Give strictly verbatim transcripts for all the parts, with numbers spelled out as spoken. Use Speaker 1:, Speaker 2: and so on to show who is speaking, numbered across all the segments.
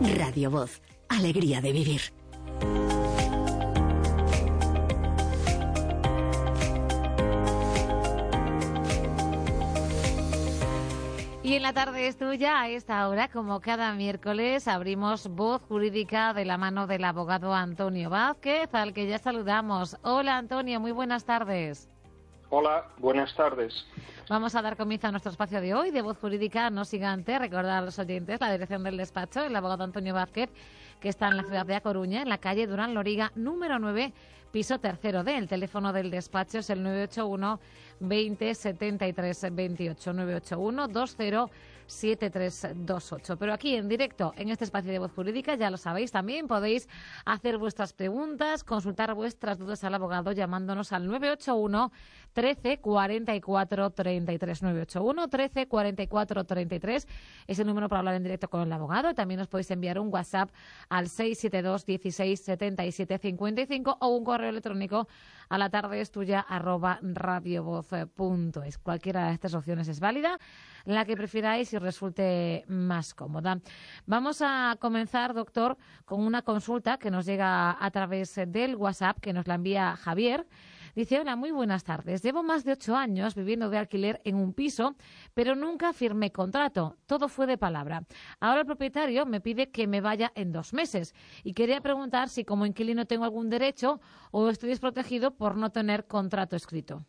Speaker 1: Radio Voz, alegría de vivir.
Speaker 2: Y en la tarde es tuya, a esta hora, como cada miércoles, abrimos Voz Jurídica de la mano del abogado Antonio Vázquez, al que ya saludamos. Hola Antonio, muy buenas tardes.
Speaker 3: Hola, buenas tardes.
Speaker 2: Vamos a dar comienzo a nuestro espacio de hoy de Voz Jurídica, no sin antes recordar a los oyentes la dirección del despacho, el abogado Antonio Vázquez, que está en la ciudad de A Coruña, en la calle Durán Loriga, número nueve, piso tercero D. El teléfono del despacho es el nueve ocho uno veinte setenta y tres veintiocho, nueve ocho uno veinte setenta y tres veintiocho. Pero aquí en directo, en este espacio de Voz Jurídica, ya lo sabéis, también podéis hacer vuestras preguntas, consultar vuestras dudas al abogado llamándonos al nueve ocho uno trece cuarenta y cuatro treinta y tres, nueve ocho uno trece cuarenta y cuatro treinta y tres, es el número para hablar en directo con el abogado. También os podéis enviar un WhatsApp al seis siete dos dieciséis setenta y siete cincuenta y cinco o un correo electrónico a la tarde es tuya arroba radiovoz punto es. Cualquiera de estas opciones es válida, la que prefiráis y resulte más cómoda. Vamos a comenzar, doctor, con una consulta que nos llega a través del WhatsApp, que nos la envía Javier. Dice: hola, muy buenas tardes. Llevo más de ocho años viviendo de alquiler en un piso, pero nunca firmé contrato. Todo fue de palabra. Ahora el propietario me pide que me vaya en dos meses. Y quería preguntar si como inquilino tengo algún derecho o estoy desprotegido por no tener contrato escrito.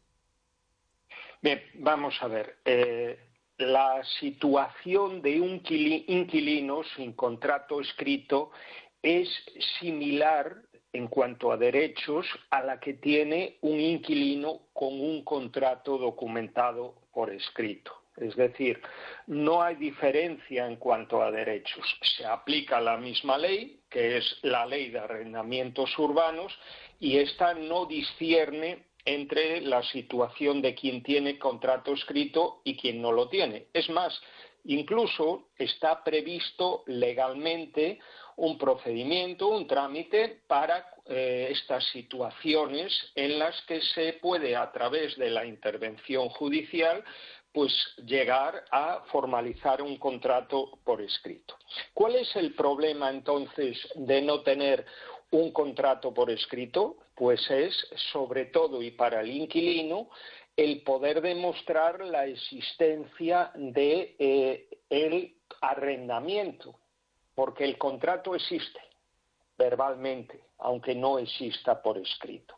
Speaker 3: Bien, vamos a ver. Eh, la situación de un inquilino sin contrato escrito es similar en cuanto a derechos a la que tiene un inquilino con un contrato documentado por escrito. Es decir, no hay diferencia en cuanto a derechos. Se aplica la misma ley, que es la Ley de Arrendamientos Urbanos, y esta no discierne entre la situación de quien tiene contrato escrito y quien no lo tiene. Es más, incluso está previsto legalmente un procedimiento, un trámite para eh, estas situaciones en las que se puede, a través de la intervención judicial, pues llegar a formalizar un contrato por escrito. ¿Cuál es el problema entonces de no tener un contrato por escrito? Pues es, sobre todo y para el inquilino, el poder demostrar la existencia de eh, el arrendamiento, porque el contrato existe verbalmente, aunque no exista por escrito.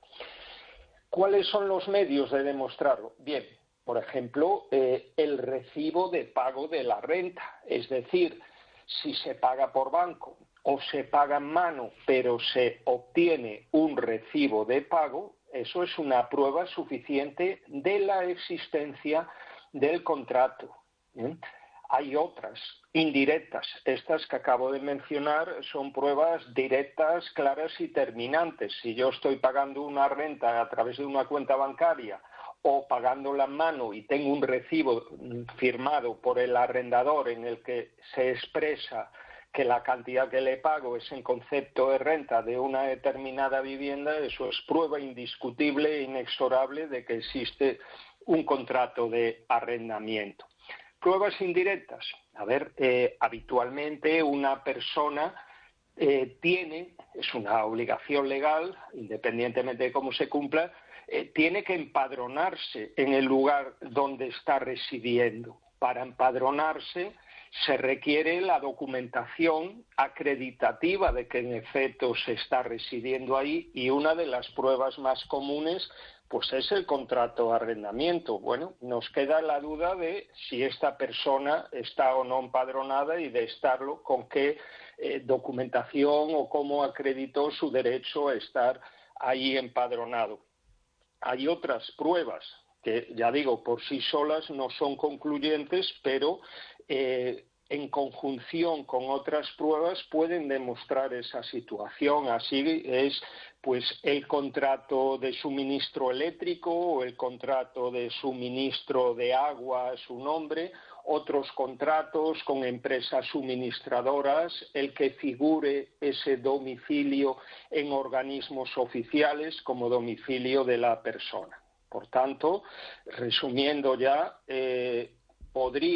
Speaker 3: ¿Cuáles son los medios de demostrarlo? Bien, por ejemplo, eh, el recibo de pago de la renta, es decir, si se paga por banco o se paga en mano, pero se obtiene un recibo de pago, eso es una prueba suficiente de la existencia del contrato. ¿eh? Hay otras indirectas. Estas que acabo de mencionar son pruebas directas, claras y terminantes. Si yo estoy pagando una renta a través de una cuenta bancaria o pagándola en mano y tengo un recibo firmado por el arrendador en el que se expresa que la cantidad que le pago es en concepto de renta de una determinada vivienda, eso es prueba indiscutible e inexorable de que existe un contrato de arrendamiento. Pruebas indirectas. A ver, eh, habitualmente una persona eh, tiene, es una obligación legal, independientemente de cómo se cumpla, eh, tiene que empadronarse en el lugar donde está residiendo. Para empadronarse se requiere la documentación acreditativa de que en efecto se está residiendo ahí, y una de las pruebas más comunes pues es el contrato de arrendamiento. Bueno, nos queda la duda de si esta persona está o no empadronada y de estarlo, con qué eh, documentación o cómo acreditó su derecho a estar ahí empadronado. Hay otras pruebas que, ya digo, por sí solas no son concluyentes, pero eh, en conjunción con otras pruebas pueden demostrar esa situación. Así es, pues, el contrato de suministro eléctrico o el contrato de suministro de agua a su nombre, otros contratos con empresas suministradoras, el que figure ese domicilio en organismos oficiales como domicilio de la persona. Por tanto, resumiendo ya, eh, podría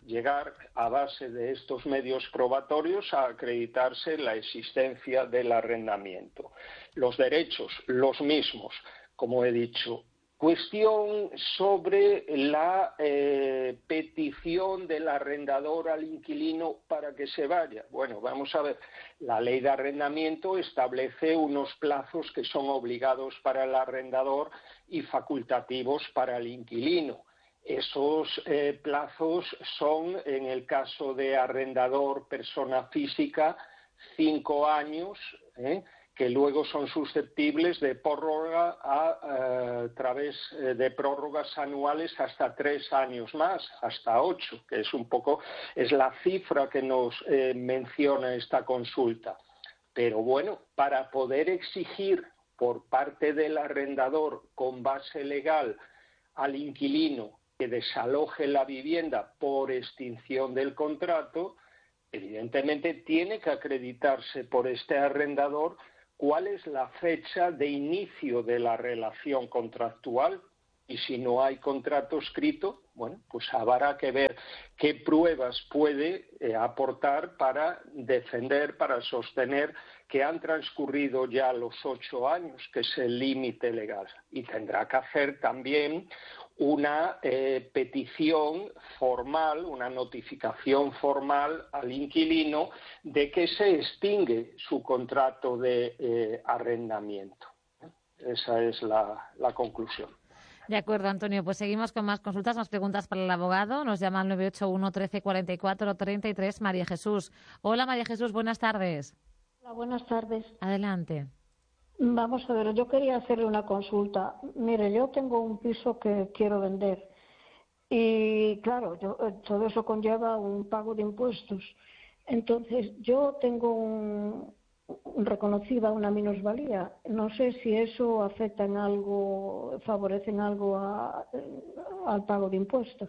Speaker 3: llegar a base de estos medios probatorios a acreditarse la existencia del arrendamiento. Los derechos, los mismos, como he dicho. Cuestión sobre la eh, petición del arrendador al inquilino para que se vaya. Bueno, vamos a ver, la ley de arrendamiento establece unos plazos que son obligados para el arrendador y facultativos para el inquilino. Esos eh, plazos son, en el caso de arrendador persona física, cinco años, ¿eh? que luego son susceptibles de prórroga a, a, a través de prórrogas anuales hasta tres años más, hasta ocho, que es un poco, es la cifra que nos eh, menciona esta consulta. Pero bueno, para poder exigir por parte del arrendador con base legal al inquilino que desaloje la vivienda por extinción del contrato, evidentemente tiene que acreditarse por este arrendador cuál es la fecha de inicio de la relación contractual, y si no hay contrato escrito, bueno, pues habrá que ver qué pruebas puede eh, aportar para defender, para sostener que han transcurrido ya los ocho años, que es el límite legal, y tendrá que hacer también una eh, petición formal, una notificación formal al inquilino de que se extingue su contrato de eh, arrendamiento. Esa es la, la conclusión.
Speaker 2: De acuerdo, Antonio. Pues seguimos con más consultas, más preguntas para el abogado. Nos llama al nueve ocho uno, trece, cuarenta y cuatro, treinta y tres, María Jesús. Hola, María Jesús, buenas tardes.
Speaker 4: Hola, buenas tardes.
Speaker 2: Adelante.
Speaker 4: Vamos a ver, yo quería hacerle una consulta. Mire, yo tengo un piso que quiero vender y, claro, yo, todo eso conlleva un pago de impuestos. Entonces, yo tengo un, un reconocida una minusvalía. No sé si eso afecta en algo, favorece en algo a, al pago de impuestos.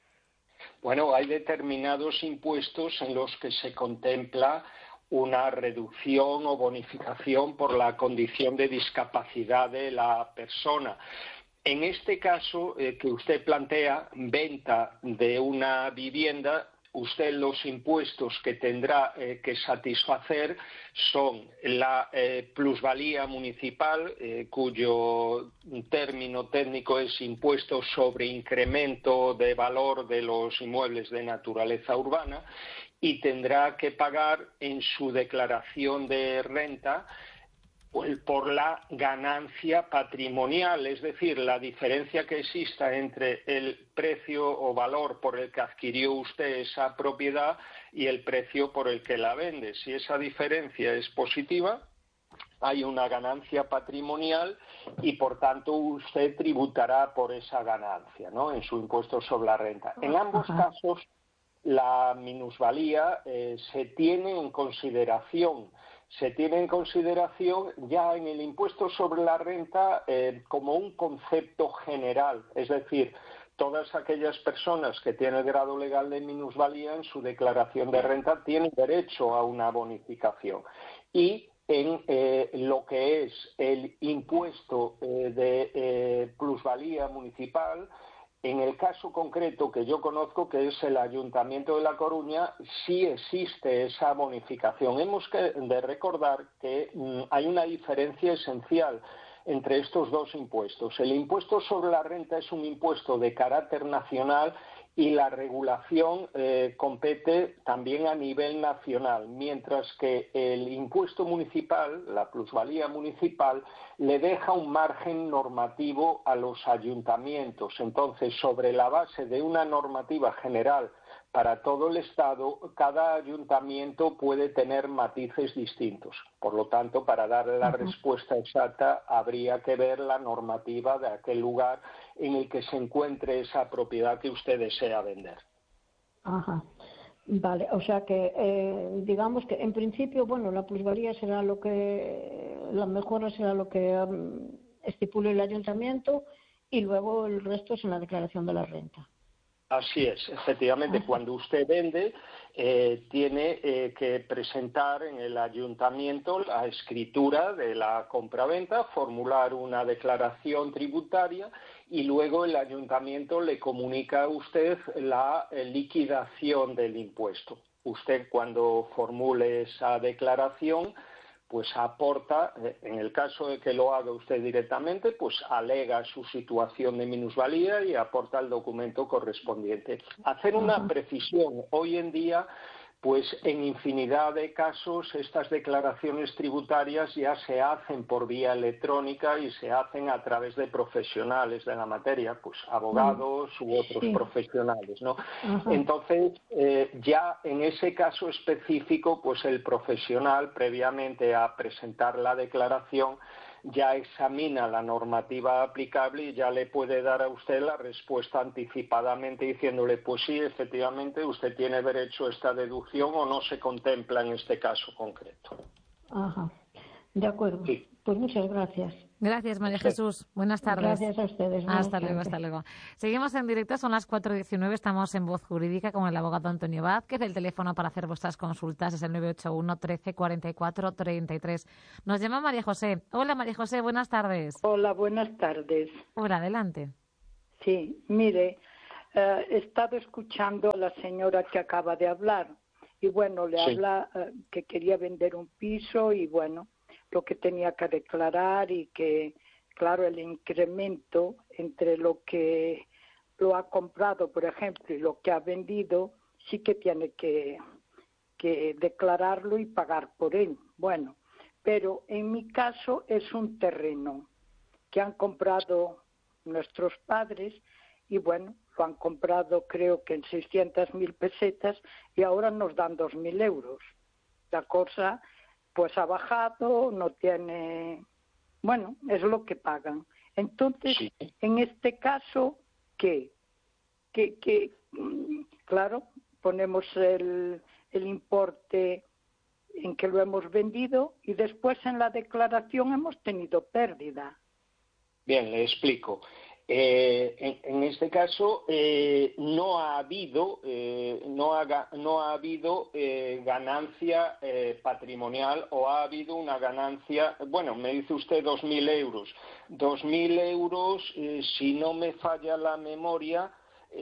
Speaker 3: Bueno, hay determinados impuestos en los que se contempla una reducción o bonificación por la condición de discapacidad de la persona. En este caso eh, que usted plantea, venta de una vivienda, usted los impuestos que tendrá eh, que satisfacer son la eh, plusvalía municipal, eh, cuyo término técnico es impuesto sobre incremento de valor de los inmuebles de naturaleza urbana, y tendrá que pagar en su declaración de renta por la ganancia patrimonial, es decir, la diferencia que exista entre el precio o valor por el que adquirió usted esa propiedad y el precio por el que la vende. Si esa diferencia es positiva, hay una ganancia patrimonial y, por tanto, usted tributará por esa ganancia, ¿no?, en su impuesto sobre la renta. En ambos casos, la minusvalía eh, se tiene en consideración. Se tiene en consideración ya en el impuesto sobre la renta eh, como un concepto general, es decir, todas aquellas personas que tienen el grado legal de minusvalía en su declaración de renta tienen derecho a una bonificación. Y en eh, lo que es el impuesto eh, de eh, plusvalía municipal, en el caso concreto que yo conozco, que es el Ayuntamiento de La Coruña, sí existe esa bonificación. Hemos que, de recordar que mm, hay una diferencia esencial entre estos dos impuestos. El impuesto sobre la renta es un impuesto de carácter nacional y la regulación eh, compete también a nivel nacional, mientras que el impuesto municipal, la plusvalía municipal, le deja un margen normativo a los ayuntamientos. Entonces, sobre la base de una normativa general para todo el Estado, cada ayuntamiento puede tener matices distintos. Por lo tanto, para dar la respuesta exacta, habría que ver la normativa de aquel lugar en el que se encuentre esa propiedad que usted desea vender.
Speaker 4: Ajá. Vale, o sea que eh, digamos que en principio, bueno, la plusvalía será lo que, la mejora será lo que um, estipule el ayuntamiento y luego el resto es en la declaración de la renta.
Speaker 3: Así es, efectivamente, cuando usted vende, eh, tiene eh, que presentar en el ayuntamiento la escritura de la compraventa, formular una declaración tributaria y luego el ayuntamiento le comunica a usted la eh, liquidación del impuesto. Usted, cuando formule esa declaración, pues aporta, en el caso de que lo haga usted directamente, pues alega su situación de minusvalía y aporta el documento correspondiente. Hacer una precisión. Hoy en día, pues en infinidad de casos, estas declaraciones tributarias ya se hacen por vía electrónica y se hacen a través de profesionales de la materia, pues abogados u otros
Speaker 4: Sí.
Speaker 3: profesionales, ¿no?
Speaker 4: Ajá.
Speaker 3: Entonces, eh, ya en ese caso específico, pues el profesional, previamente a presentar la declaración, ya examina la normativa aplicable y ya le puede dar a usted la respuesta anticipadamente diciéndole, pues sí, efectivamente, usted tiene haber hecho esta deducción o no se contempla en este caso concreto.
Speaker 4: Ajá. De acuerdo.
Speaker 3: Sí.
Speaker 4: Pues muchas gracias.
Speaker 2: Gracias, María Jesús. Buenas tardes.
Speaker 4: Gracias a ustedes. Buenas
Speaker 2: Hasta luego,
Speaker 4: tardes.
Speaker 2: hasta luego. Seguimos en directo, son las cuatro y diecinueve, estamos en Voz Jurídica con el abogado Antonio Vázquez. El teléfono para hacer vuestras consultas es el nueve ocho uno, trece, cuarenta y cuatro, treinta y tres. Nos llama María José. Hola, María José, buenas tardes.
Speaker 5: Hola, buenas tardes.
Speaker 2: Hola, adelante.
Speaker 5: Sí, mire, eh, he estado escuchando a la señora que acaba de hablar y bueno, le
Speaker 3: Sí.
Speaker 5: habla eh, que quería vender un piso y bueno, lo que tenía que declarar y que, claro, el incremento entre lo que lo ha comprado, por ejemplo, y lo que ha vendido, sí que tiene que, que declararlo y pagar por él. Bueno, pero en mi caso es un terreno que han comprado nuestros padres y bueno, lo han comprado creo que en seiscientas mil pesetas y ahora nos dan dos mil euros. La cosa pues ha bajado, no tiene, bueno, es lo que pagan. Entonces,
Speaker 3: Sí.
Speaker 5: en este caso, ¿qué? Que, que claro, ponemos el, el importe en que lo hemos vendido y después en la declaración hemos tenido pérdida.
Speaker 3: Bien, le explico. Eh, en, en este caso eh, no ha habido eh, no ha, no ha habido eh, ganancia eh, patrimonial o ha habido una ganancia, bueno, me dice usted dos mil euros. Dos mil euros, eh, si no me falla la memoria,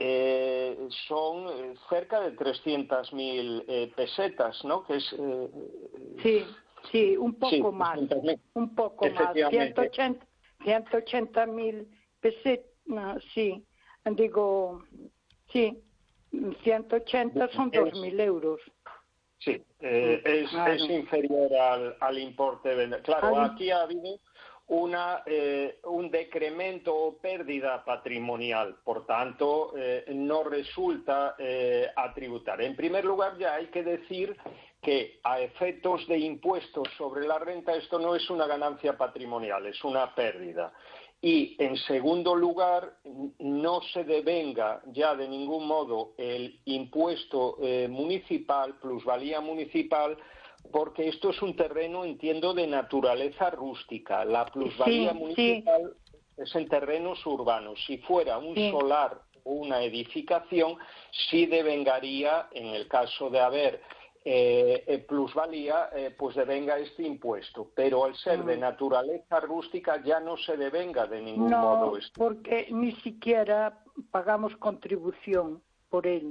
Speaker 3: eh, son eh, cerca de trescientas mil eh, pesetas, ¿no? Que es, eh,
Speaker 5: Sí, sí, un poco
Speaker 3: sí,
Speaker 5: más,
Speaker 3: trescientas mil.
Speaker 5: un poco más,
Speaker 3: Efectivamente.
Speaker 5: ciento ochenta mil pesetas, no, sí, digo, sí, ciento ochenta son dos mil euros.
Speaker 3: Sí, eh, es,
Speaker 5: Claro.
Speaker 3: es inferior al, al importe de venta. Claro,
Speaker 5: Al-
Speaker 3: aquí ha habido una, eh, un decremento o pérdida patrimonial, por tanto, eh, no resulta eh, a tributar. En primer lugar, ya hay que decir que a efectos de impuestos sobre la renta esto no es una ganancia patrimonial, es una pérdida. Y, en segundo lugar, no se devenga ya de ningún modo el impuesto eh, municipal, plusvalía municipal, porque esto es un terreno, entiendo, de naturaleza rústica. La plusvalía
Speaker 5: Sí,
Speaker 3: municipal es en terrenos urbanos. Si fuera un
Speaker 5: Sí.
Speaker 3: solar o una edificación, sí devengaría, en el caso de haber Eh, eh, plusvalía, eh, pues devenga este impuesto, pero al ser de
Speaker 5: Mm.
Speaker 3: naturaleza rústica ya no se devenga de ningún
Speaker 5: No,
Speaker 3: modo esto.
Speaker 5: porque ni siquiera pagamos contribución por él.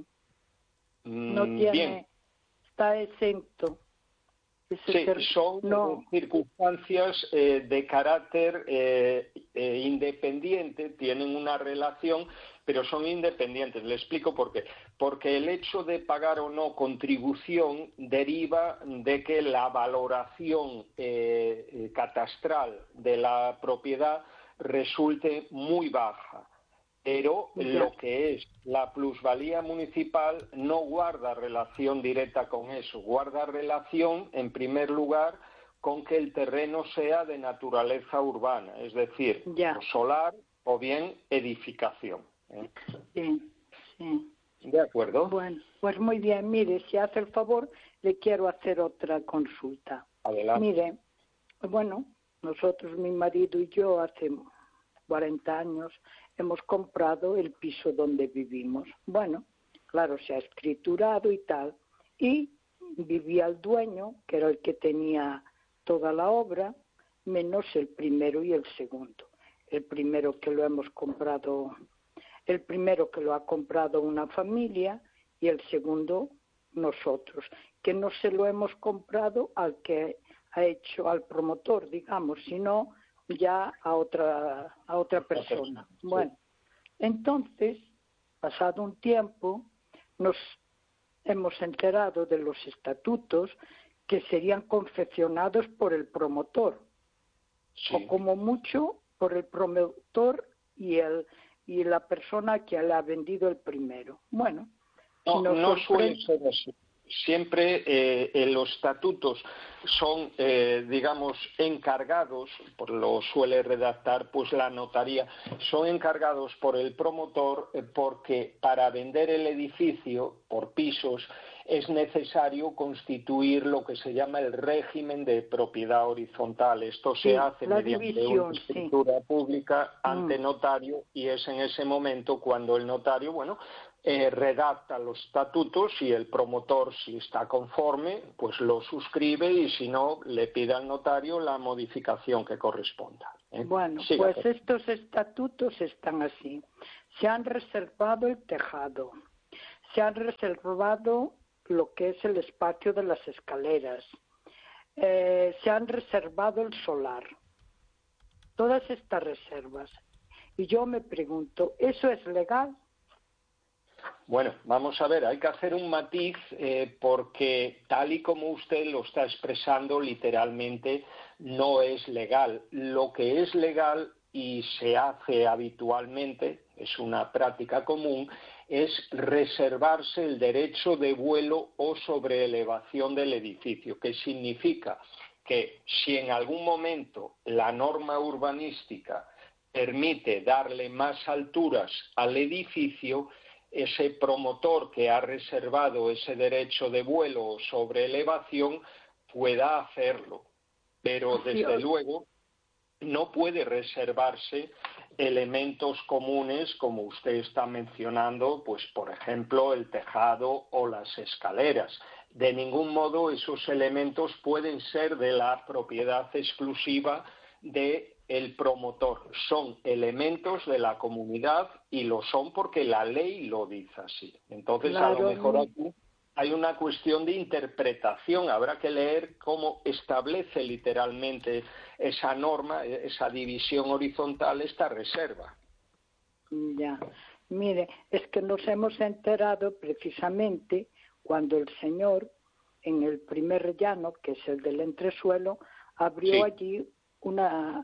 Speaker 5: No
Speaker 3: Mm,
Speaker 5: tiene,
Speaker 3: Bien,
Speaker 5: está exento. Ese
Speaker 3: sí,
Speaker 5: ter-
Speaker 3: son
Speaker 5: no,
Speaker 3: eh, circunstancias eh, de carácter eh, eh, independiente, tienen una relación, pero son independientes. Le explico por qué. Porque el hecho de pagar o no contribución deriva de que la valoración eh, eh, catastral de la propiedad resulte muy baja. Pero
Speaker 5: Ya.
Speaker 3: lo que es la plusvalía municipal no guarda relación directa con eso, guarda relación, en primer lugar, con que el terreno sea de naturaleza urbana, es decir,
Speaker 5: Ya.
Speaker 3: o solar o bien edificación. ¿eh?
Speaker 5: sí, sí.
Speaker 3: ¿De acuerdo?
Speaker 5: Bueno, pues muy bien. Mire, si hace el favor, le quiero hacer otra consulta.
Speaker 3: Adelante.
Speaker 5: Mire, bueno, nosotros, mi marido y yo, hace cuarenta años, hemos comprado el piso donde vivimos. Bueno, claro, se ha escriturado y tal, y vivía el dueño, que era el que tenía toda la obra, menos el primero y el segundo. El primero que lo hemos comprado, el primero que lo ha comprado una familia y el segundo nosotros, que no se lo hemos comprado al que ha hecho, al promotor, digamos, sino ya a otra, a otra persona. Bueno, entonces, pasado un tiempo, nos hemos enterado de los estatutos que serían confeccionados por el promotor, sí, o como mucho por el promotor y el y la persona que le ha vendido el primero. Bueno,
Speaker 3: no, no suele ser así. Siempre eh, los estatutos son, eh, digamos, encargados, por lo suele redactar pues la notaría, son encargados por el promotor eh, porque para vender el edificio por pisos es necesario constituir lo que se llama el régimen de propiedad horizontal. Esto se
Speaker 5: sí,
Speaker 3: hace mediante
Speaker 5: división,
Speaker 3: una escritura
Speaker 5: sí.
Speaker 3: pública ante
Speaker 5: mm.
Speaker 3: notario, y es en ese momento cuando el notario, bueno, Eh, redacta los estatutos y el promotor, si está conforme, pues lo suscribe, y si no, le pide al notario la modificación que corresponda. ¿eh?
Speaker 5: Bueno,
Speaker 3: Siga,
Speaker 5: pues estos estatutos están así. Se han reservado el tejado, se han reservado lo que es el espacio de las escaleras, eh, se han reservado el solar, todas estas reservas. Y yo me pregunto, ¿eso es legal?
Speaker 3: Bueno, vamos a ver, hay que hacer un matiz eh, porque tal y como usted lo está expresando, literalmente no es legal. Lo que es legal y se hace habitualmente, es una práctica común, es reservarse el derecho de vuelo o sobreelevación del edificio, que significa que si en algún momento la norma urbanística permite darle más alturas al edificio, ese promotor que ha reservado ese derecho de vuelo o sobre elevación pueda hacerlo, pero desde luego no puede reservarse elementos comunes como usted está mencionando, pues por ejemplo el tejado o las escaleras. De ningún modo esos elementos pueden ser de la propiedad exclusiva de el promotor, son elementos de la comunidad y lo son porque la ley lo dice así. Entonces, claro, a lo mejor aquí hay una cuestión de interpretación, habrá que leer cómo establece literalmente esa norma, esa división horizontal, esta reserva.
Speaker 5: Ya, mire, es que nos hemos enterado precisamente cuando el señor, en el primer llano, que es el del entresuelo, abrió sí. allí una...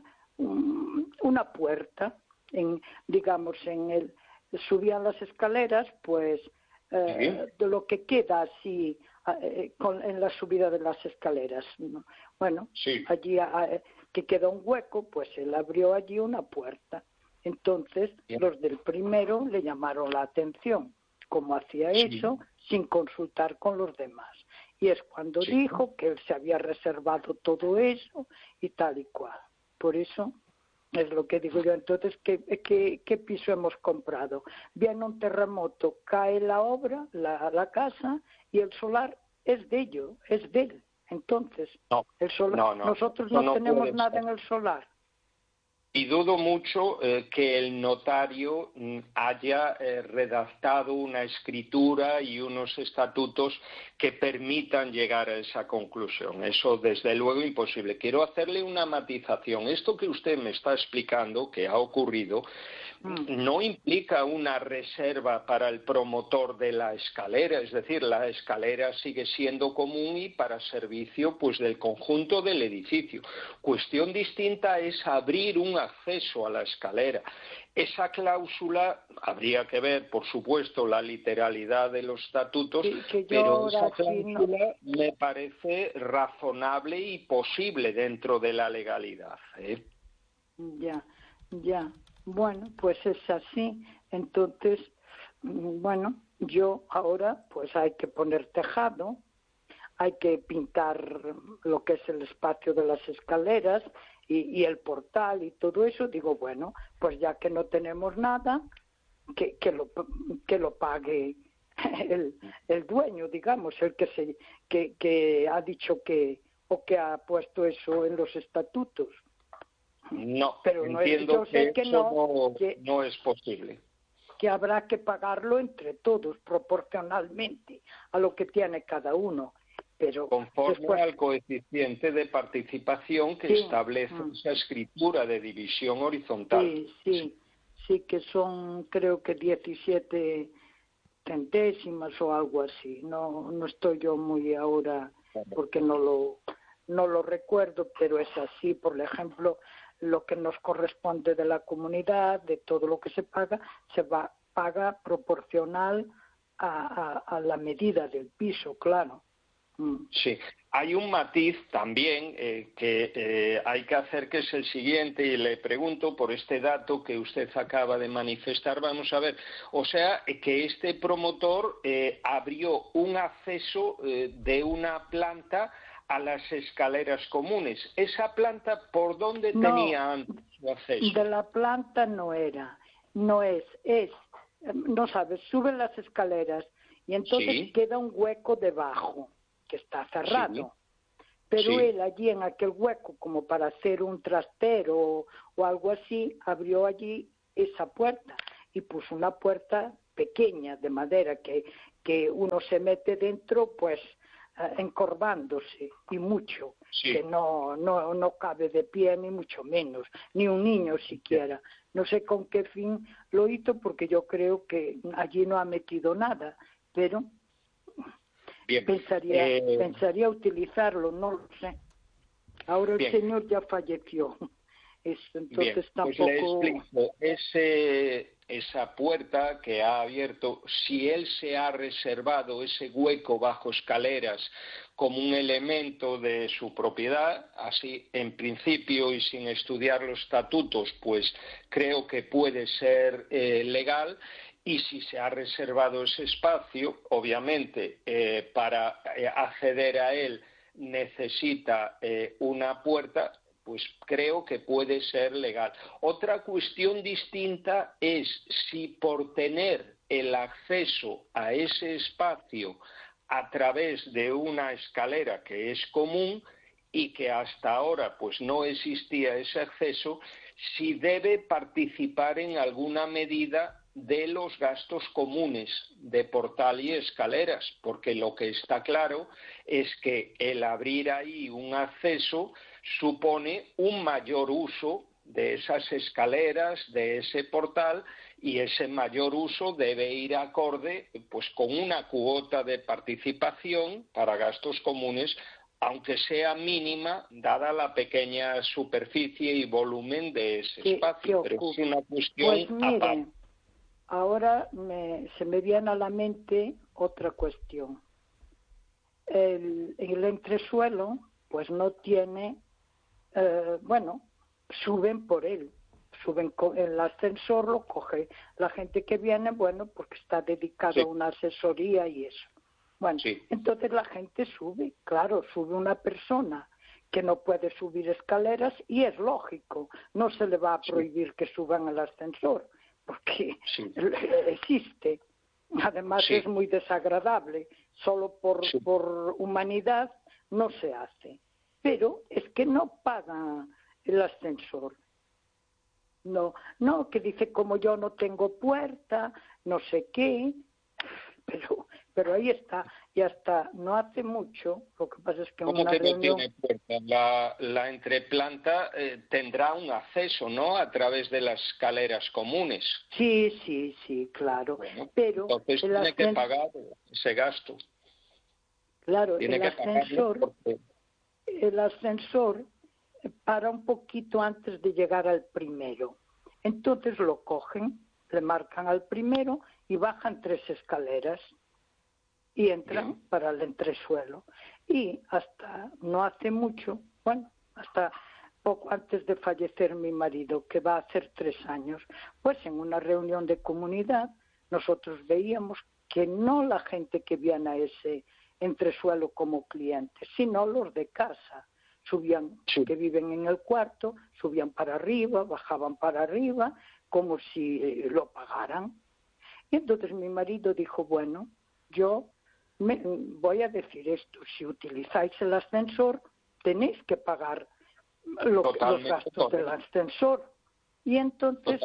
Speaker 5: una puerta, en, digamos, en el subían las escaleras, pues eh, de lo que queda así eh, con, en la subida de las escaleras, ¿no? Bueno, sí. allí eh, que queda un hueco, pues él abrió allí una puerta. Entonces Bien. los del primero le llamaron la atención, cómo hacía sí. eso sin consultar con los demás. Y es cuando sí. dijo que él se había reservado todo eso y tal y cual. Por eso es lo que digo yo. Entonces, ¿qué, qué, qué piso hemos comprado? Viene un terremoto, cae la obra, la, la casa, y el solar es de ellos, es de él. Entonces,
Speaker 3: no,
Speaker 5: el solar,
Speaker 3: no, no,
Speaker 5: nosotros no,
Speaker 3: no, no
Speaker 5: tenemos nada en el solar.
Speaker 3: Y dudo mucho eh, que el notario mm, haya eh, redactado una escritura y unos estatutos que permitan llegar a esa conclusión. Eso, desde luego, imposible. Quiero hacerle una matización. Esto que usted me está explicando, que ha ocurrido, mm. no implica una reserva para el promotor de la escalera. Es decir, la escalera sigue siendo común y para servicio pues del conjunto del edificio. Cuestión distinta es abrir un acceso a la escalera. Esa cláusula, habría que ver, por supuesto, la literalidad de los estatutos, sí, pero esa cláusula no... me parece razonable y posible dentro de la legalidad, ¿eh?
Speaker 5: Ya, ya. Bueno, pues es así. Entonces, bueno, yo ahora pues hay que poner tejado, hay que pintar lo que es el espacio de las escaleras, y, y el portal y todo eso, digo, bueno, pues ya que no tenemos nada, que, que, lo, que lo pague el, el dueño, digamos, el que, se, que, que ha dicho que, o que ha puesto eso en los estatutos.
Speaker 3: No,
Speaker 5: pero no
Speaker 3: entiendo
Speaker 5: es, yo sé
Speaker 3: que,
Speaker 5: que
Speaker 3: eso
Speaker 5: no,
Speaker 3: no,
Speaker 5: que,
Speaker 3: no es posible.
Speaker 5: Que habrá que pagarlo entre todos, proporcionalmente a lo que tiene cada uno. Pero
Speaker 3: conforme
Speaker 5: después,
Speaker 3: al coeficiente de participación que
Speaker 5: sí,
Speaker 3: establece
Speaker 5: mm,
Speaker 3: esa escritura de división horizontal.
Speaker 5: sí, sí, sí que son, creo que diecisiete centésimas o algo así. No, no estoy yo muy ahora porque no lo, no lo recuerdo, pero es así. Por ejemplo, lo que nos corresponde de la comunidad, de todo lo que se paga, se va paga proporcional a, a, a la medida del piso, claro. Mm.
Speaker 3: Sí, hay un matiz también eh, que eh, hay que hacer, que es el siguiente, y le pregunto por este dato que usted acaba de manifestar. Vamos a ver, o sea, que este promotor eh, abrió un acceso eh, de una planta a las escaleras comunes. ¿Esa planta por dónde
Speaker 5: No,
Speaker 3: tenía antes su acceso?
Speaker 5: De la planta no era, no es, es, no sabes, suben las escaleras y entonces
Speaker 3: Sí.
Speaker 5: queda un hueco debajo que está cerrado.
Speaker 3: Sí.
Speaker 5: Pero
Speaker 3: Sí.
Speaker 5: él allí en aquel hueco, como para hacer un trastero o, o algo así, abrió allí esa puerta y puso una puerta pequeña de madera que, que uno se mete dentro, pues eh, encorvándose y mucho,
Speaker 3: Sí.
Speaker 5: que no, no, no cabe de pie ni mucho menos, ni un niño siquiera. No sé con qué fin lo hizo, porque yo creo que allí no ha metido nada, pero
Speaker 3: Bien.
Speaker 5: pensaría,
Speaker 3: Eh...
Speaker 5: pensaría utilizarlo, no lo sé. Ahora el
Speaker 3: Bien.
Speaker 5: señor ya falleció. Es, entonces
Speaker 3: Bien, pues
Speaker 5: tampoco...
Speaker 3: le explico. Ese, esa puerta que ha abierto, si él se ha reservado ese hueco bajo escaleras como un elemento de su propiedad, así en principio y sin estudiar los estatutos, pues creo que puede ser eh, legal. Y si se ha reservado ese espacio, obviamente, eh, para eh, acceder a él necesita eh, una puerta, pues creo que puede ser legal. Otra cuestión distinta es si por tener el acceso a ese espacio a través de una escalera que es común y que hasta ahora pues no existía ese acceso, si debe participar en alguna medida de los gastos comunes de portal y escaleras, porque lo que está claro es que el abrir ahí un acceso supone un mayor uso de esas escaleras, de ese portal, y ese mayor uso debe ir acorde pues con una cuota de participación para gastos comunes, aunque sea mínima, dada la pequeña superficie y volumen de ese
Speaker 5: ¿Qué,
Speaker 3: espacio,
Speaker 5: qué
Speaker 3: pero es una cuestión
Speaker 5: Pues mire,
Speaker 3: aparte.
Speaker 5: ahora me, se me viene a la mente otra cuestión. El, el entresuelo, pues no tiene, eh, bueno, suben por él, suben con el ascensor, lo coge la gente que viene, bueno, porque está dedicado
Speaker 3: Sí.
Speaker 5: a una asesoría y eso. Bueno,
Speaker 3: Sí.
Speaker 5: entonces la gente sube, claro, sube una persona que no puede subir escaleras y es lógico, no se le va a prohibir que suban al ascensor, porque
Speaker 3: Sí.
Speaker 5: existe. Además
Speaker 3: Sí.
Speaker 5: es muy desagradable, solo por,
Speaker 3: Sí.
Speaker 5: por humanidad no se hace. Pero es que no paga el ascensor. No, no, que dice como yo no tengo puerta, no sé qué, pero pero ahí está, y hasta no hace mucho, lo que pasa es que en
Speaker 3: ¿Cómo
Speaker 5: una
Speaker 3: que no
Speaker 5: reunión...
Speaker 3: tiene puerta? La, la entreplanta eh, tendrá un acceso, ¿no?, a través de las escaleras comunes.
Speaker 5: Sí, sí, sí, claro,
Speaker 3: Bueno,
Speaker 5: pero
Speaker 3: entonces
Speaker 5: el
Speaker 3: tiene que
Speaker 5: ascensor...
Speaker 3: pagar ese gasto.
Speaker 5: Claro,
Speaker 3: Tiene
Speaker 5: el
Speaker 3: que pagarlo
Speaker 5: ascensor,
Speaker 3: porque...
Speaker 5: el ascensor para un poquito antes de llegar al primero. Entonces lo cogen, le marcan al primero y bajan tres escaleras y entran
Speaker 3: Bien.
Speaker 5: para el entresuelo. Y hasta no hace mucho, bueno, hasta poco antes de fallecer mi marido, que va a hacer tres años, pues en una reunión de comunidad nosotros veíamos que no la gente que viene a ese entresuelo como clientes, sino los de casa, subían,
Speaker 3: Sí.
Speaker 5: que viven en el cuarto, subían para arriba, bajaban para arriba, como si eh, lo pagaran. Y entonces mi marido dijo, bueno, yo me, voy a decir esto, si utilizáis el ascensor, tenéis que pagar lo, los gastos correcto. del ascensor. Y entonces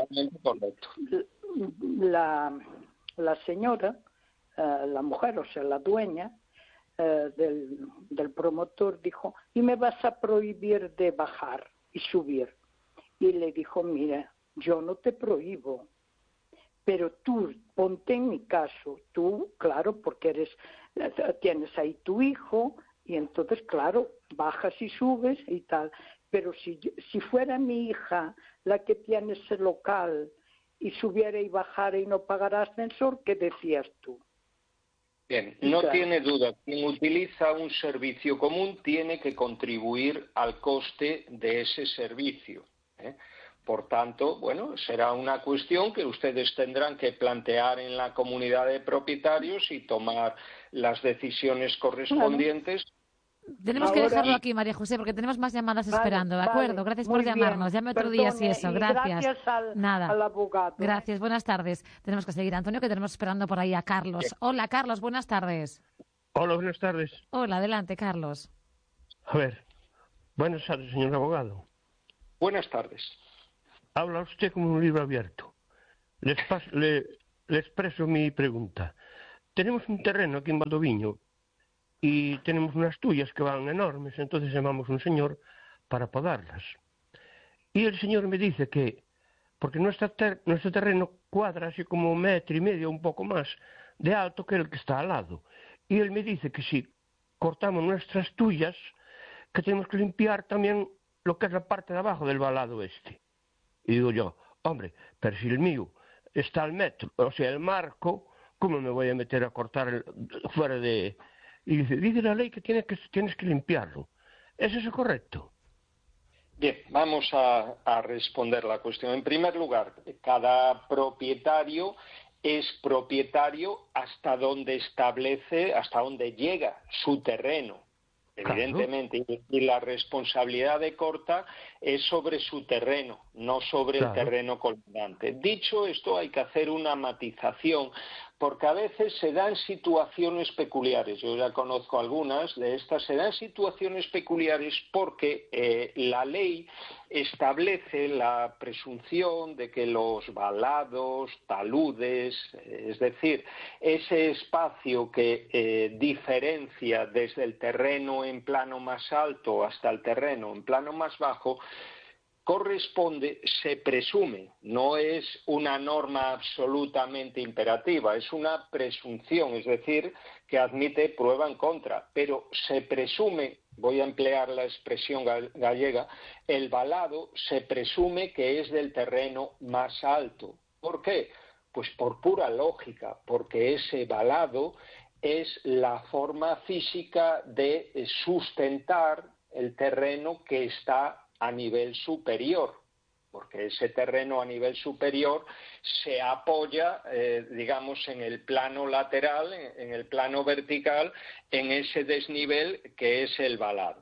Speaker 5: la, la señora, uh, la mujer, o sea, la dueña uh, del, del promotor dijo, ¿y me vas a prohibir de bajar y subir? Y le dijo, mira, yo no te prohíbo, pero tú, ponte en mi caso, tú, claro, porque eres, tienes ahí tu hijo, y entonces, claro, bajas y subes y tal. Pero si, si fuera mi hija la que tiene ese local y subiera y bajara y no pagara ascensor, ¿qué decías tú?
Speaker 3: Bien, no claro. tiene duda, quien utiliza un servicio común tiene que contribuir al coste de ese servicio, ¿eh? Por tanto, bueno, será una cuestión que ustedes tendrán que plantear en la comunidad de propietarios y tomar las decisiones correspondientes.
Speaker 2: Claro. Tenemos Ahora, que dejarlo aquí, María José, porque tenemos más llamadas vale, esperando, ¿de acuerdo?
Speaker 5: Vale,
Speaker 2: gracias por llamarnos. Llame otro
Speaker 5: Perdone,
Speaker 2: día si eso. Gracias.
Speaker 5: gracias al,
Speaker 2: Nada.
Speaker 5: al abogado.
Speaker 2: Gracias, buenas tardes. Tenemos que seguir, Antonio, que tenemos esperando por ahí a Carlos. Bien. Hola, Carlos, buenas tardes.
Speaker 6: Hola, buenas tardes.
Speaker 2: Hola, adelante, Carlos.
Speaker 6: A ver, buenas tardes, señor abogado.
Speaker 3: Buenas tardes.
Speaker 6: Habla usted como un libro abierto. Les pas- le, le expreso mi pregunta. Tenemos un terreno aquí en Valdoviño y tenemos unas tuyas que van enormes, entonces llamamos a un señor para podarlas. Y el señor me dice que, porque nuestra ter- nuestro terreno cuadra así como un metro y medio, un poco más de alto que el que está al lado. Y él me dice que si cortamos nuestras tuyas, que tenemos que limpiar también lo que es la parte de abajo del valado este. Y digo yo, hombre, pero si el mío está al metro, o sea, el marco, ¿cómo me voy a meter a cortar el, fuera de...? Y dice, dice la ley que tienes que, tienes que limpiarlo. ¿Es eso correcto?
Speaker 3: Bien, vamos a, a responder la cuestión. En primer lugar, cada propietario es propietario hasta donde establece, hasta donde llega su terreno. Evidentemente, claro. y, y la responsabilidad de corta es sobre su terreno, no sobre claro. el terreno colindante. Dicho esto, hay que hacer una matización, porque a veces se dan situaciones peculiares. Yo ya conozco algunas de estas. Se dan situaciones peculiares porque eh, la ley establece la presunción de que los valados, taludes, es decir, ese espacio que eh, diferencia desde el terreno en plano más alto hasta el terreno en plano más bajo, corresponde, se presume, no es una norma absolutamente imperativa, es una presunción, es decir, que admite prueba en contra, pero se presume, voy a emplear la expresión gallega, el valado se presume que es del terreno más alto. ¿Por qué? Pues por pura lógica, porque ese valado es la forma física de sustentar el terreno que está a nivel superior, porque ese terreno a nivel superior se apoya, eh, digamos, en el plano lateral, en, en el plano vertical, en ese desnivel que es el valado.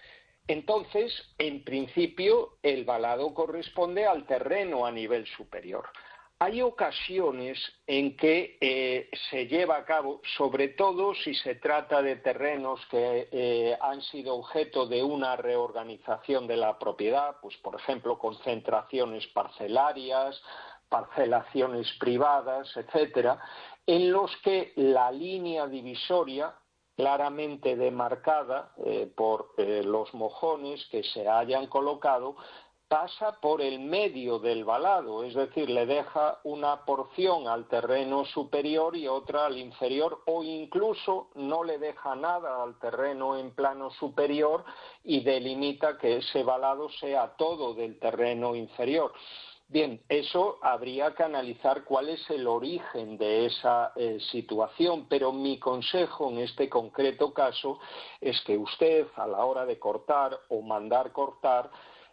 Speaker 3: Entonces, en principio, el valado corresponde al terreno a nivel superior. Hay ocasiones en que eh, se lleva a cabo, sobre todo si se trata de terrenos que eh, han sido objeto de una reorganización de la propiedad, pues por ejemplo concentraciones parcelarias, parcelaciones privadas, etcétera, en los que la línea divisoria claramente demarcada eh, por eh, los mojones que se hayan colocado pasa por el medio del valado, es decir, le deja una porción al terreno superior y otra al inferior, o incluso no le deja nada al terreno en plano superior y delimita que ese valado sea todo del terreno inferior. Bien, eso habría que analizar cuál es el origen de esa eh, situación, pero mi consejo en este concreto caso es que usted, a la hora de cortar o mandar cortar,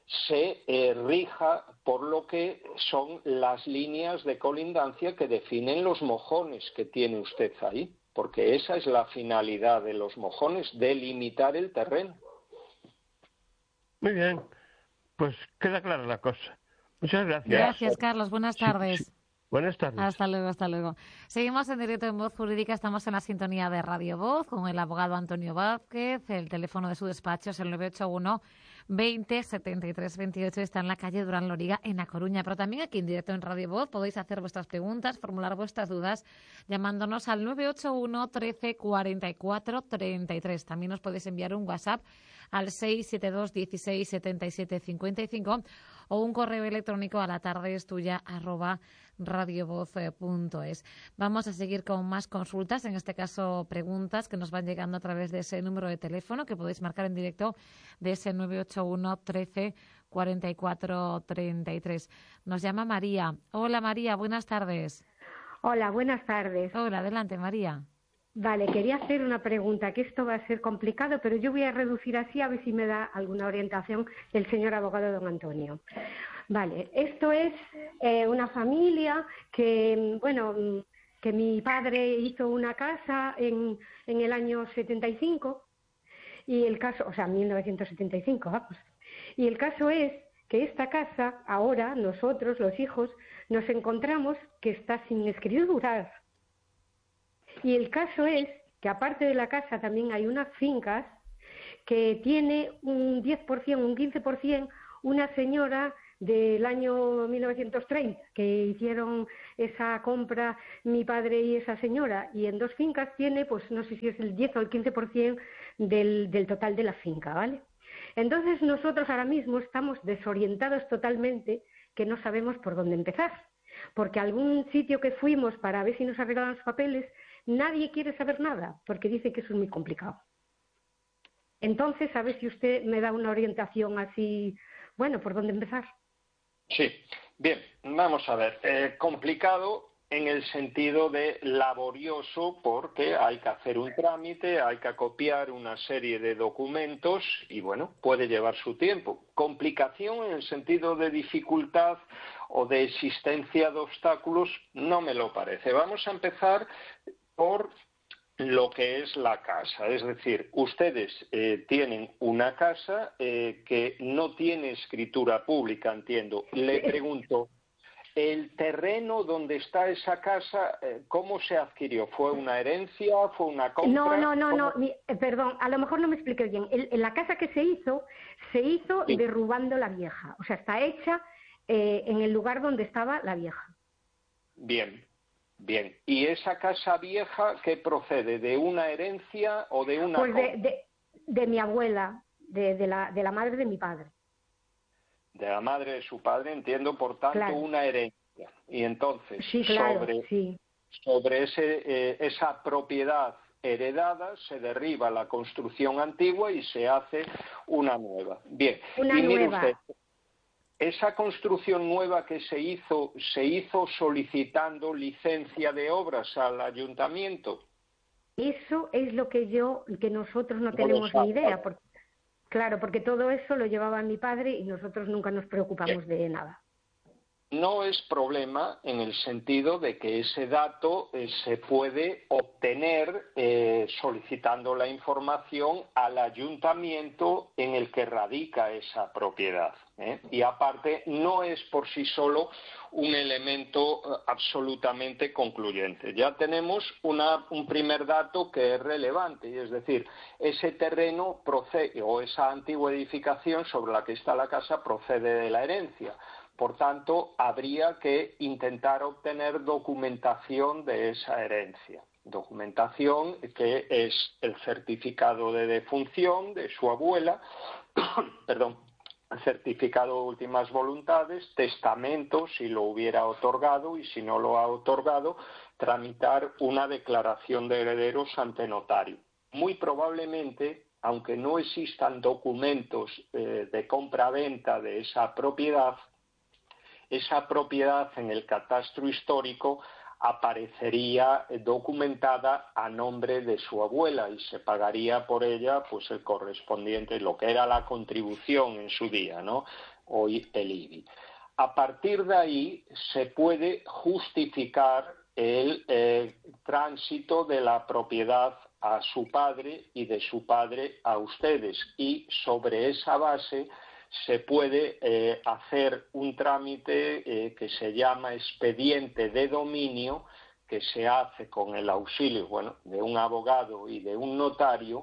Speaker 3: se eh, rija por lo que son las líneas de colindancia que definen los mojones que tiene usted ahí, porque esa es la finalidad de los mojones, delimitar el terreno.
Speaker 6: Muy bien, pues queda clara la cosa. Muchas gracias.
Speaker 2: Gracias, Carlos. Buenas tardes.
Speaker 6: Sí, sí. Buenas tardes.
Speaker 2: Hasta luego, hasta luego. Seguimos en directo en Voz Jurídica. Estamos en la sintonía de Radio Voz con el abogado Antonio Vázquez. El teléfono de su despacho es el nueve ocho uno veinte setenta y tres veintiocho. Está en la calle Durán Loriga, en A Coruña. Pero también aquí en directo en Radio Voz podéis hacer vuestras preguntas, formular vuestras dudas, llamándonos al nueve ocho uno trece cuarenta y cuatro treinta y tres. También os podéis enviar un WhatsApp al seis siete dos dieciséis setenta y siete cincuenta y cinco o un correo electrónico a la tarde es tuya arroba radiovoz punto es. Vamos a seguir con más consultas, en este caso preguntas que nos van llegando a través de ese número de teléfono que podéis marcar en directo de ese nueve ocho uno trece cuarenta y cuatro treinta y tres. Nos llama María. Hola María, buenas tardes.
Speaker 7: Hola, buenas tardes.
Speaker 2: Hola, adelante María.
Speaker 7: Vale, quería hacer una pregunta, que esto va a ser complicado, pero yo voy a reducir así a ver si me da alguna orientación el señor abogado don Antonio. Vale, esto es eh, una familia que, bueno, que mi padre hizo una casa en, en el año setenta y cinco, y el caso, o sea, mil novecientos setenta y cinco, vamos. Y el caso es que esta casa, ahora, nosotros, los hijos, nos encontramos que está sin escriturar. Y el caso es que aparte de la casa también hay unas fincas que tiene un diez por ciento, un quince por ciento, una señora del año mil novecientos treinta, que hicieron esa compra mi padre y esa señora, y en dos fincas tiene, pues no sé si es el diez o el quince por ciento del, del total de la finca, ¿vale? Entonces nosotros ahora mismo estamos desorientados totalmente, que no sabemos por dónde empezar, porque algún sitio que fuimos para ver si nos arreglaban los papeles, nadie quiere saber nada, porque dice que eso es muy complicado. Entonces, a ver si usted me da una orientación así, bueno, ¿por dónde empezar?
Speaker 3: Sí, bien, vamos a ver. Eh, complicado en el sentido de laborioso, porque hay que hacer un trámite, hay que copiar una serie de documentos y, bueno, puede llevar su tiempo. Complicación en el sentido de dificultad o de existencia de obstáculos, no me lo parece. Vamos a empezar por lo que es la casa. Es decir, ustedes eh, tienen una casa eh, que no tiene escritura pública, entiendo. Le pregunto, ¿el terreno donde está esa casa, eh, cómo se adquirió? ¿Fue una herencia? ¿Fue una compra?
Speaker 7: No, no, no,
Speaker 3: ¿Cómo?
Speaker 7: no, mi, eh, perdón, a lo mejor no me expliqué bien. El, en la casa que se hizo, se hizo
Speaker 3: Sí.
Speaker 7: derrubando la vieja. O sea, está hecha eh, en el lugar donde estaba la vieja.
Speaker 3: Bien. Bien, ¿y esa casa vieja qué procede? ¿De una herencia o de una
Speaker 7: Pues de,
Speaker 3: compra?
Speaker 7: de, de mi abuela, de, de, la, de la madre de mi padre.
Speaker 3: De la madre de su padre, entiendo, por tanto,
Speaker 7: Claro.
Speaker 3: una herencia. Y entonces,
Speaker 7: Sí, claro,
Speaker 3: sobre,
Speaker 7: sí.
Speaker 3: sobre ese, eh, esa propiedad heredada se derriba la construcción antigua y se hace una nueva. Bien,
Speaker 7: Una
Speaker 3: y mire
Speaker 7: nueva.
Speaker 3: usted, esa construcción nueva que se hizo, ¿se hizo solicitando licencia de obras al ayuntamiento?
Speaker 7: Eso es lo que yo, que nosotros no
Speaker 3: No
Speaker 7: tenemos
Speaker 3: lo
Speaker 7: ni
Speaker 3: sabe.
Speaker 7: idea. Porque, claro, porque todo eso lo llevaba mi padre y nosotros nunca nos preocupamos
Speaker 3: Bien.
Speaker 7: de nada.
Speaker 3: No es problema en el sentido de que ese dato eh, se puede obtener eh, solicitando la información al ayuntamiento en el que radica esa propiedad, ¿eh? Y aparte no es por sí solo un elemento eh, absolutamente concluyente. Ya tenemos una, un primer dato que es relevante, y es decir, ese terreno procede, o esa antigua edificación sobre la que está la casa procede de la herencia. Por tanto, habría que intentar obtener documentación de esa herencia. Documentación que es el certificado de defunción de su abuela, perdón, el certificado de últimas voluntades, testamento si lo hubiera otorgado y si no lo ha otorgado, tramitar una declaración de herederos ante notario. Muy probablemente, aunque no existan documentos eh, de compra-venta de esa propiedad, esa propiedad en el catastro histórico aparecería documentada a nombre de su abuela y se pagaría por ella pues el correspondiente, lo que era la contribución en su día, ¿no? Hoy el I B I. A partir de ahí se puede justificar el eh, tránsito de la propiedad a su padre y de su padre a ustedes, y sobre esa base se puede eh, hacer un trámite eh, que se llama expediente de dominio, que se hace con el auxilio, bueno, de un abogado y de un notario,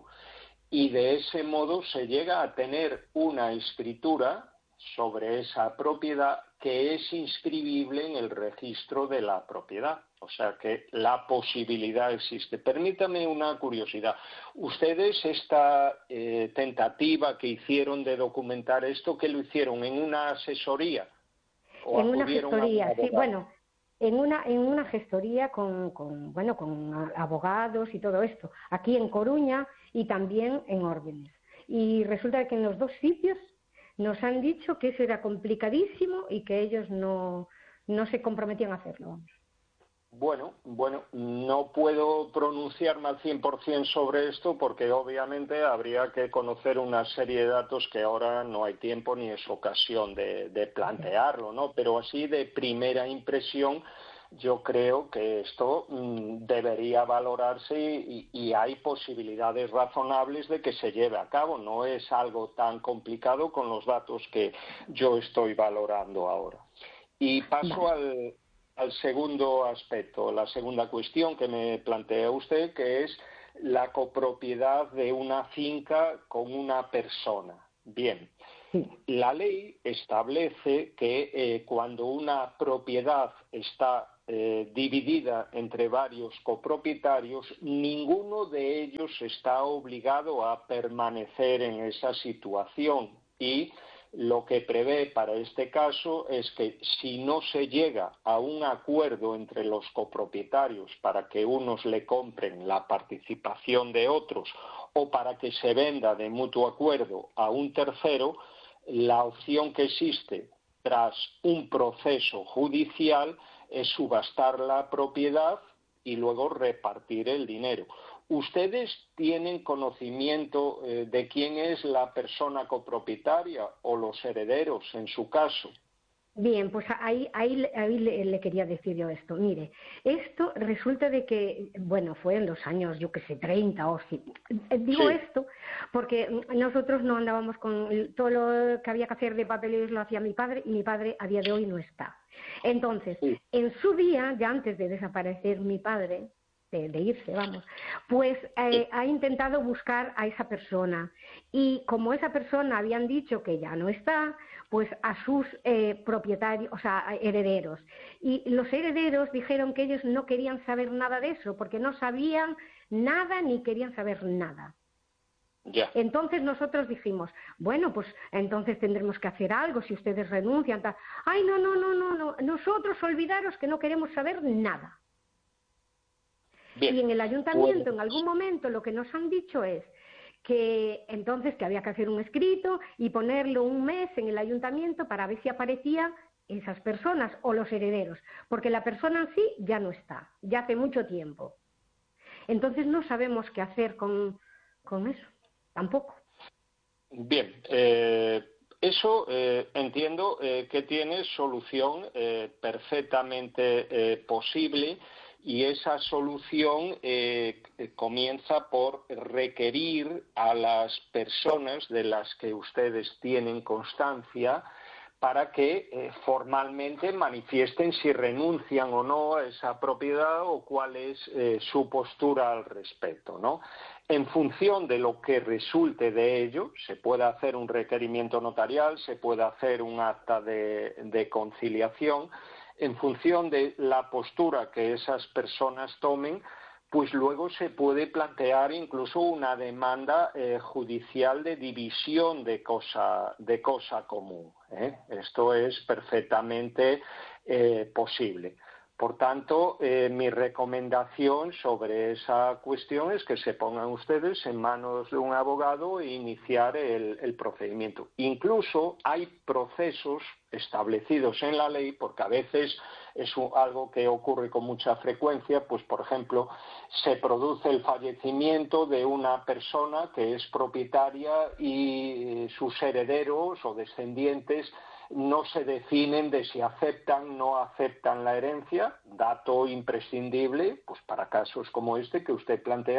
Speaker 3: y de ese modo se llega a tener una escritura sobre esa propiedad que es inscribible en el registro de la propiedad. O sea que la posibilidad existe. Permítame una curiosidad. ¿Ustedes esta eh, tentativa que hicieron de documentar esto, que lo hicieron en una asesoría? ¿O
Speaker 7: en una gestoría, sí, bueno, en una en una gestoría con, con bueno con abogados y todo esto, aquí en Coruña y también en Órdenes. Y resulta que en los dos sitios nos han dicho que eso era complicadísimo y que ellos no, no se comprometían a hacerlo. Vamos.
Speaker 3: Bueno, bueno, no puedo pronunciarme al cien por cien sobre esto porque obviamente habría que conocer una serie de datos que ahora no hay tiempo ni es ocasión de, de plantearlo, ¿no? Pero así de primera impresión yo creo que esto mmm, debería valorarse y, y hay posibilidades razonables de que se lleve a cabo. No es algo tan complicado con los datos que yo estoy valorando ahora. Y paso al... al segundo aspecto, la segunda cuestión que me plantea usted, que es la copropiedad de una finca con una persona. Bien, la ley establece que eh, cuando una propiedad está eh, dividida entre varios copropietarios, ninguno de ellos está obligado a permanecer en esa situación y lo que prevé para este caso es que si no se llega a un acuerdo entre los copropietarios para que unos le compren la participación de otros o para que se venda de mutuo acuerdo a un tercero, la opción que existe tras un proceso judicial es subastar la propiedad y luego repartir el dinero. ¿Ustedes tienen conocimiento eh, de quién es la persona copropietaria o los herederos en su caso?
Speaker 7: Bien, pues ahí, ahí, ahí le, le quería decir yo esto. Mire, esto resulta de que, bueno, fue en los años, yo qué sé, treinta o sí. Digo sí. Esto porque nosotros no andábamos con todo lo que había que hacer de papeles, lo hacía mi padre, y mi padre a día de hoy no está. Entonces, sí. En su día, ya antes de desaparecer mi padre, De, de irse, vamos, pues eh, ha intentado buscar a esa persona y como esa persona habían dicho que ya no está, pues a sus eh, propietarios, o sea, herederos. Y los herederos dijeron que ellos no querían saber nada de eso, porque no sabían nada ni querían saber nada. Yeah. Entonces nosotros dijimos, bueno, pues entonces tendremos que hacer algo si ustedes renuncian. Tal. Ay, no, no, no, no, no, nosotros olvidaros que no queremos saber nada. Bien. Y en el ayuntamiento, pues, en algún momento, lo que nos han dicho es que entonces que había que hacer un escrito y ponerlo un mes en el ayuntamiento para ver si aparecían esas personas o los herederos, porque la persona en sí ya no está, ya hace mucho tiempo. Entonces no sabemos qué hacer con, con eso, tampoco.
Speaker 3: Bien, eh... Eso eh, entiendo eh, que tiene solución eh, perfectamente eh, posible y esa solución eh, comienza por requerir a las personas de las que ustedes tienen constancia para que eh, formalmente manifiesten si renuncian o no a esa propiedad o cuál es eh, su postura al respecto, ¿no? En función de lo que resulte de ello, se puede hacer un requerimiento notarial, se puede hacer un acta de, de conciliación. En función de la postura que esas personas tomen, pues luego se puede plantear incluso una demanda eh, judicial de división de cosa, de cosa común, ¿eh? Esto es perfectamente eh, posible. Por tanto, eh, mi recomendación sobre esa cuestión es que se pongan ustedes en manos de un abogado e iniciar el, el procedimiento. Incluso hay procesos establecidos en la ley, porque a veces es un, algo que ocurre con mucha frecuencia, pues por ejemplo, se produce el fallecimiento de una persona que es propietaria y sus herederos o descendientes no se definen de si aceptan o no aceptan la herencia, dato imprescindible pues para casos como este que usted plantea,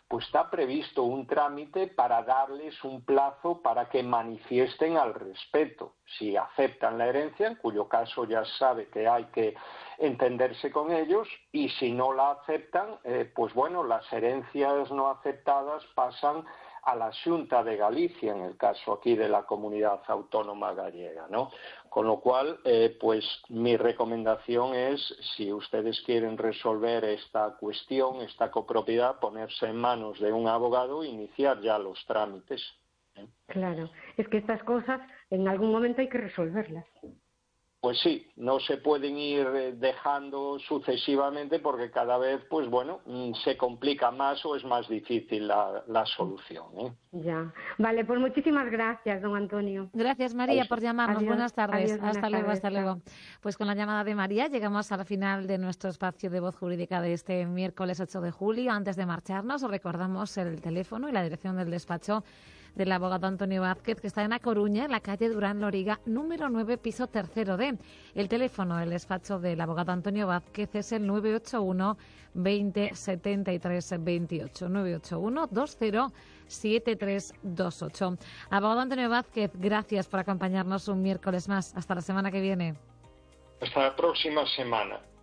Speaker 3: pues está previsto un trámite para darles un plazo para que manifiesten al respecto. Si aceptan la herencia, en cuyo caso ya sabe que hay que entenderse con ellos, y si no la aceptan, eh, pues bueno, las herencias no aceptadas pasan a la Xunta de Galicia, en el caso aquí de la Comunidad Autónoma Gallega, ¿no? Con lo cual, eh, pues mi recomendación es, si ustedes quieren resolver esta cuestión, esta copropiedad, ponerse en manos de un abogado e iniciar ya los trámites, ¿eh?
Speaker 7: Claro, es que estas cosas en algún momento hay que resolverlas.
Speaker 3: Pues sí, no se pueden ir dejando sucesivamente porque cada vez, pues bueno, se complica más o es más difícil la, la solución, ¿eh?
Speaker 7: Ya. Vale, pues muchísimas gracias, don Antonio.
Speaker 2: Gracias, María, por llamarnos.
Speaker 7: Adiós,
Speaker 2: buenas tardes.
Speaker 7: adiós, buenas
Speaker 2: hasta luego,
Speaker 7: tardes,
Speaker 2: hasta luego. Pues con la llamada de María llegamos al final de nuestro espacio de Voz Jurídica de este miércoles ocho de julio. Antes de marcharnos, os recordamos el teléfono y la dirección del despacho del abogado Antonio Vázquez, que está en A Coruña, en la calle Durán Loriga, número nueve, piso tercero D. El teléfono del despacho del abogado Antonio Vázquez es el nueve ocho uno, veinte, setenta y tres, veintiocho, nueve ocho uno, veinte, setenta y tres, veintiocho. Abogado Antonio Vázquez, gracias por acompañarnos un miércoles más. Hasta la semana que viene.
Speaker 3: Hasta la próxima semana.